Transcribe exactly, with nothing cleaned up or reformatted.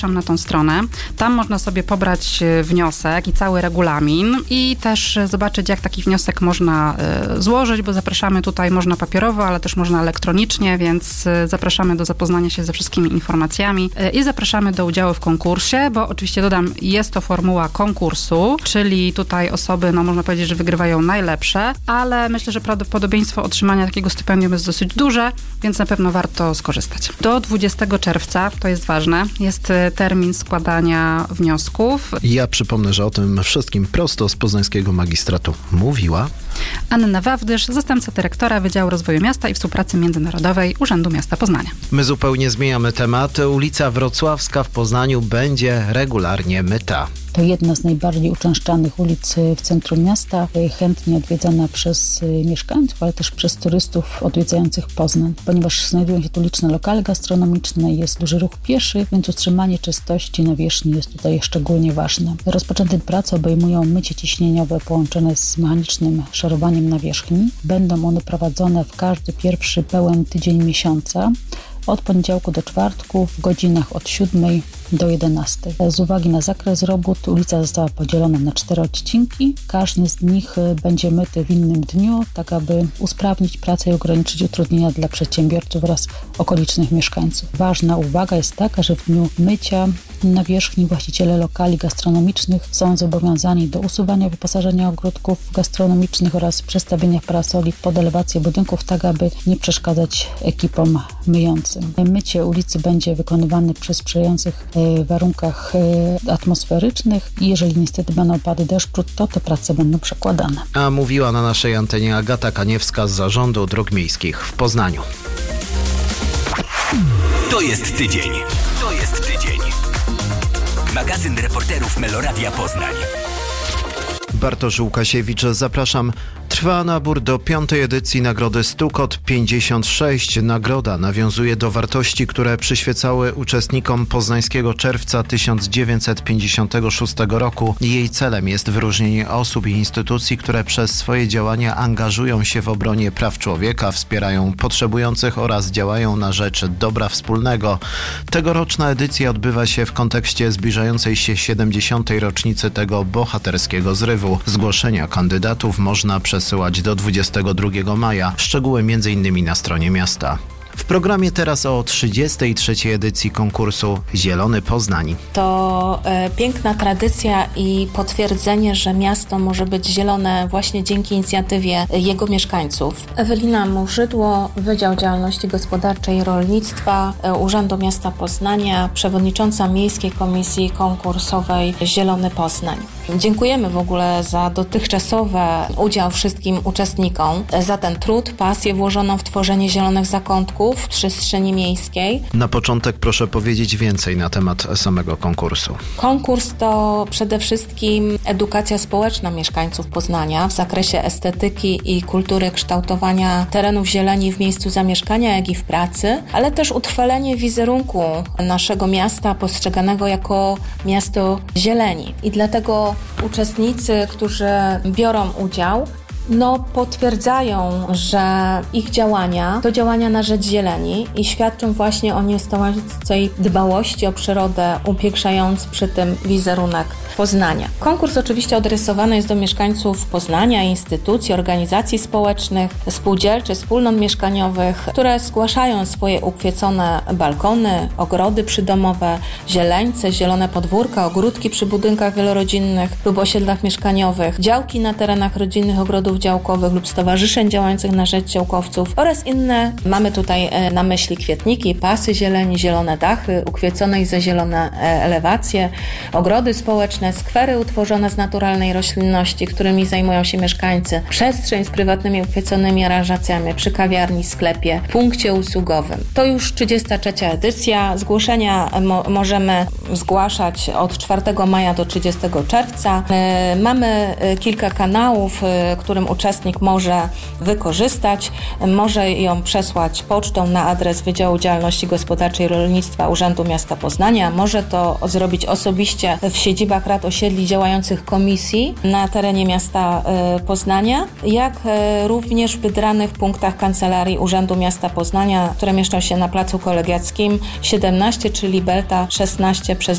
na tą stronę. Tam można sobie pobrać wniosek i cały regulamin i też zobaczyć, jak taki wniosek można y, złożyć, bo zapraszamy tutaj, można papierowo, ale też można elektronicznie, więc y, zapraszamy do zapoznania się ze wszystkimi informacjami y, i zapraszamy do udziału w konkursie, bo oczywiście dodam, jest to formuła konkursu, czyli tutaj osoby, no można powiedzieć, że wygrywają najlepsze, ale myślę, że prawdopodobieństwo otrzymania takiego stypendium jest dosyć duże, więc na pewno warto skorzystać. Do dwudziestego czerwca, to jest ważne, jest termin składania wniosków. Ja przypomnę, że o tym wszystkim prosto z poznańskiego magistratu mówiła Anna Wawdysz, zastępca dyrektora Wydziału Rozwoju Miasta i Współpracy Międzynarodowej Urzędu Miasta Poznania. My zupełnie zmieniamy temat. Ulica Wrocławska w Poznaniu będzie regularnie myta. To jedna z najbardziej uczęszczanych ulic w centrum miasta, chętnie odwiedzana przez mieszkańców, ale też przez turystów odwiedzających Poznań. Ponieważ znajdują się tu liczne lokale gastronomiczne, jest duży ruch pieszy, więc utrzymanie czystości nawierzchni jest tutaj szczególnie ważne. Rozpoczęte prace obejmują mycie ciśnieniowe połączone z mechanicznym szorowaniem nawierzchni. Będą one prowadzone w każdy pierwszy pełen tydzień miesiąca, od poniedziałku do czwartku w godzinach od siódmej do jedenastej. Z uwagi na zakres robót ulica została podzielona na cztery odcinki. Każdy z nich będzie myty w innym dniu, tak aby usprawnić pracę i ograniczyć utrudnienia dla przedsiębiorców oraz okolicznych mieszkańców. Ważna uwaga jest taka, że w dniu mycia nawierzchni właściciele lokali gastronomicznych są zobowiązani do usuwania wyposażenia ogródków gastronomicznych oraz przestawienia parasoli pod elewację budynków, tak aby nie przeszkadzać ekipom myjącym. Mycie ulicy będzie wykonywane przy sprzyjających e, warunkach e, atmosferycznych i jeżeli niestety będą opady deszczu, to te prace będą przekładane. A mówiła na naszej antenie Agata Kaniewska z Zarządu Dróg Miejskich w Poznaniu. To jest tydzień. To jest tydzień. Magazyn reporterów Meloradia Poznań. Bartosz Łukasiewicz, zapraszam. Trwa nabór do piątej edycji nagrody Stukot pięćdziesiąt sześć. Nagroda nawiązuje do wartości, które przyświecały uczestnikom Poznańskiego Czerwca tysiąc dziewięćset pięćdziesiątego szóstego roku. Jej celem jest wyróżnienie osób i instytucji, które przez swoje działania angażują się w obronie praw człowieka, wspierają potrzebujących oraz działają na rzecz dobra wspólnego. Tegoroczna edycja odbywa się w kontekście zbliżającej się siedemdziesiątej rocznicy tego bohaterskiego zrywu. Zgłoszenia kandydatów można przesyłać do dwudziestego drugiego maja. Szczegóły między innymi na stronie miasta. W programie teraz o trzydziestej trzeciej edycji konkursu Zielony Poznań. To e, piękna tradycja i potwierdzenie, że miasto może być zielone właśnie dzięki inicjatywie jego mieszkańców. Ewelina Murzydło, Wydział Działalności Gospodarczej i Rolnictwa e, Urzędu Miasta Poznania, przewodnicząca Miejskiej Komisji Konkursowej Zielony Poznań. Dziękujemy w ogóle za dotychczasowy udział wszystkim uczestnikom, za ten trud, pasję włożoną w tworzenie zielonych zakątków w przestrzeni miejskiej. Na początek proszę powiedzieć więcej na temat samego konkursu. Konkurs to przede wszystkim edukacja społeczna mieszkańców Poznania w zakresie estetyki i kultury kształtowania terenów zieleni w miejscu zamieszkania, jak i w pracy, ale też utrwalenie wizerunku naszego miasta postrzeganego jako miasto zieleni. I dlatego uczestnicy, którzy biorą udział, no potwierdzają, że ich działania to działania na rzecz zieleni i świadczą właśnie o nieustającej dbałości o przyrodę, upiększając przy tym wizerunek Poznania. Konkurs oczywiście adresowany jest do mieszkańców Poznania, instytucji, organizacji społecznych, spółdzielczych, wspólnot mieszkaniowych, które zgłaszają swoje ukwiecone balkony, ogrody przydomowe, zieleńce, zielone podwórka, ogródki przy budynkach wielorodzinnych lub osiedlach mieszkaniowych, działki na terenach rodzinnych ogrodów działkowych lub stowarzyszeń działających na rzecz działkowców oraz inne. Mamy tutaj na myśli kwietniki, pasy zieleni, zielone dachy, ukwiecone i zazielone elewacje, ogrody społeczne, skwery utworzone z naturalnej roślinności, którymi zajmują się mieszkańcy, przestrzeń z prywatnymi ukwieconymi aranżacjami przy kawiarni, sklepie, punkcie usługowym. To już trzydziesta trzecia edycja. Zgłoszenia mo- możemy zgłaszać od czwartego maja do trzydziestego czerwca. Mamy kilka kanałów, które którym uczestnik może wykorzystać. Może ją przesłać pocztą na adres Wydziału Działalności Gospodarczej i Rolnictwa Urzędu Miasta Poznania. Może to zrobić osobiście w siedzibach rad osiedli działających komisji na terenie miasta Poznania, jak również w wybranych punktach Kancelarii Urzędu Miasta Poznania, które mieszczą się na Placu Kolegiackim siedemnaście, czyli Belta szesnaście przez